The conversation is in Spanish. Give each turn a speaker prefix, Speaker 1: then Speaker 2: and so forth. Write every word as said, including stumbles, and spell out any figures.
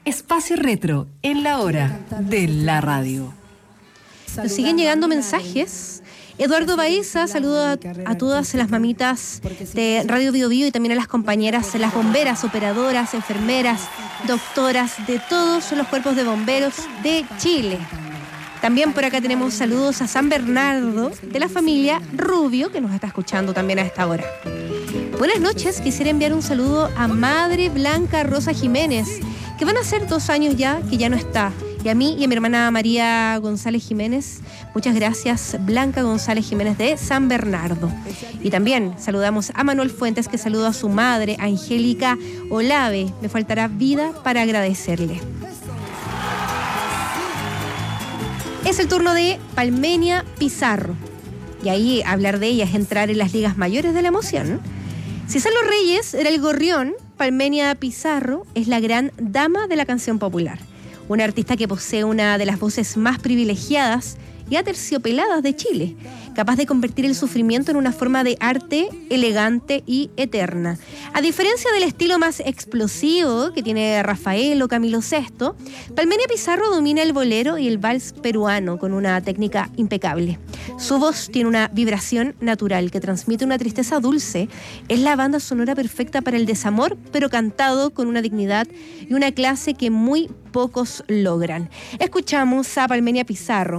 Speaker 1: Espacio Retro en la hora de la radio.
Speaker 2: Nos siguen llegando mensajes. Eduardo Baeza, saludo a, a todas las mamitas de Radio Bio Bio y también a las compañeras, las bomberas, operadoras, enfermeras, doctoras de todos los cuerpos de bomberos de Chile. También por acá tenemos saludos a San Bernardo de la familia Rubio, que nos está escuchando también a esta hora. Buenas noches, quisiera enviar un saludo a Madre Blanca Rosa Jiménez, que van a ser dos años ya que ya no está. Y a mí y a mi hermana María González Jiménez, muchas gracias, Blanca González Jiménez de San Bernardo. Y también saludamos a Manuel Fuentes, que saluda a su madre, Angélica Olave. Me faltará vida para agradecerle. Es el turno de Palmenia Pizarro. Y ahí hablar de ella es entrar en las ligas mayores de la emoción. Si Salo Reyes era el gorrión, Palmenia Pizarro es la gran dama de la canción popular. Una artista que posee una de las voces más privilegiadas y aterciopeladas de Chile, capaz de convertir el sufrimiento en una forma de arte elegante y eterna. A diferencia del estilo más explosivo que tiene Rafael o Camilo Sesto, Palmenia Pizarro domina el bolero y el vals peruano con una técnica impecable. Su voz tiene una vibración natural que transmite una tristeza dulce. Es la banda sonora perfecta para el desamor, pero cantado con una dignidad y una clase que muy pocos logran. Escuchamos a Palmenia Pizarro